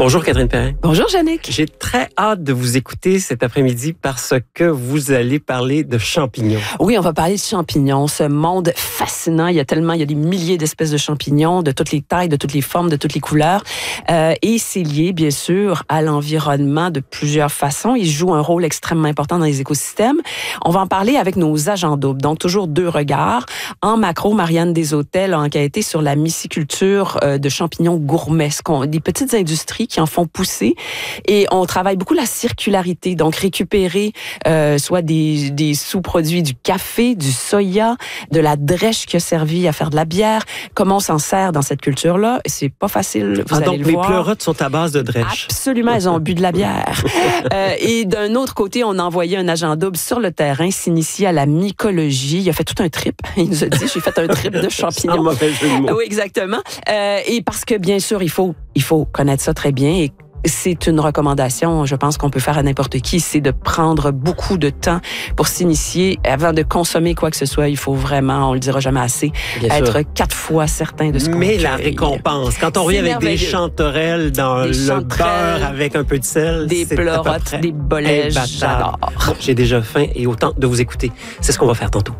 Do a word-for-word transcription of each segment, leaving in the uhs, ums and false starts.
Bonjour Catherine Perrin. Bonjour Jannick. J'ai très hâte de vous écouter cet après-midi parce que vous allez parler de champignons. Oui, on va parler de champignons, ce monde fascinant. Il y a tellement, il y a des milliers d'espèces de champignons, de toutes les tailles, de toutes les formes, de toutes les couleurs. Euh, et c'est lié, bien sûr, à l'environnement de plusieurs façons. Ils jouent un rôle extrêmement important dans les écosystèmes. On va en parler avec nos agents doubles. Donc, toujours deux regards. En macro, Marianne Deshôtels a enquêté sur la myciculture euh, de champignons gourmets, des petites industries qui en font pousser. Et on travaille beaucoup la circularité, donc récupérer euh, soit des, des sous-produits du café, du soya, de la drèche qui a servi à faire de la bière. Comment on s'en sert dans cette culture-là? C'est pas facile, vous ah, allez donc le mes voir. pleurotes sont à base de drèche. Absolument, elles ont bu de la bière. euh, et d'un autre côté, on a envoyé un agent double sur le terrain, s'initier à la mycologie. Il a fait tout un trip. Il nous a dit, j'ai fait un trip de champignons. Sans mauvais jeu de mots. Oui, exactement. Euh, et parce que, bien sûr, il faut, il faut connaître ça très bien. Et c'est une recommandation, je pense qu'on peut faire à n'importe qui, c'est de prendre beaucoup de temps pour s'initier. Avant de consommer quoi que ce soit, il faut vraiment, on le dira jamais assez, Bien être sûr. quatre fois certain de ce qu'on Mais cueille. la récompense, quand on revient avec des chanterelles dans Des le chanterelles, beurre avec un peu de sel, des c'est à peu pleurotes, près des bolets, imbattable. j'adore. Bon, j'ai déjà faim et autant de vous écouter. C'est ce qu'on va faire tantôt.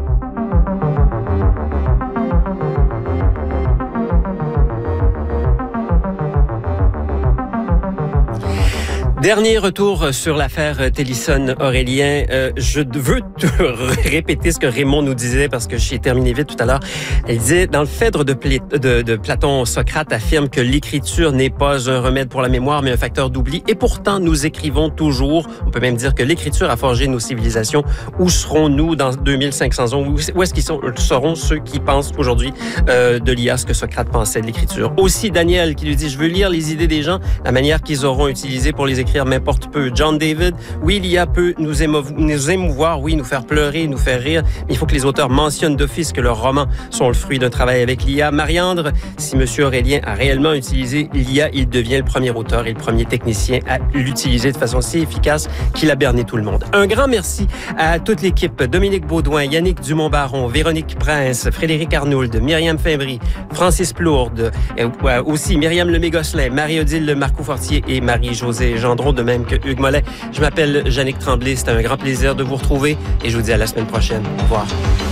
Dernier retour sur l'affaire Télisson-Aurélien. Euh, je veux te répéter ce que Raymond nous disait parce que j'ai terminé vite tout à l'heure. Elle disait, dans le Phèdre de, Pl- de, de Platon, Socrate affirme que l'écriture n'est pas un remède pour la mémoire, mais un facteur d'oubli. Et pourtant, nous écrivons toujours. On peut même dire que l'écriture a forgé nos civilisations. Où serons-nous dans deux mille cinq cents ans? Où est-ce qu'ils sont, seront ceux qui pensent aujourd'hui euh, de l'I A ce que Socrate pensait de l'écriture? Aussi, Daniel qui lui dit, je veux lire les idées des gens, la manière qu'ils auront utilisée pour les écrire m'importe peu. John David, oui, l'I A peut nous, émou- nous émouvoir, oui, nous faire pleurer, nous faire rire, mais il faut que les auteurs mentionnent d'office que leurs romans sont le fruit d'un travail avec l'I A. Mariandre, si M. Aurélien a réellement utilisé l'I A, il devient le premier auteur et le premier technicien à l'utiliser de façon si efficace qu'il a berné tout le monde. Un grand merci à toute l'équipe. Dominique Baudouin, Yannick Dumont-Baron, Véronique Prince, Frédéric Arnould, Myriam Fimbry, Francis Plourde, euh, aussi Myriam Lemay-Gosselin, Marie-Odile Marcoux-Fortier et Marie-Josée Gendron, de même que Hugues Mollet. Je m'appelle Jannick Tremblay. C'était un grand plaisir de vous retrouver et je vous dis à la semaine prochaine. Au revoir.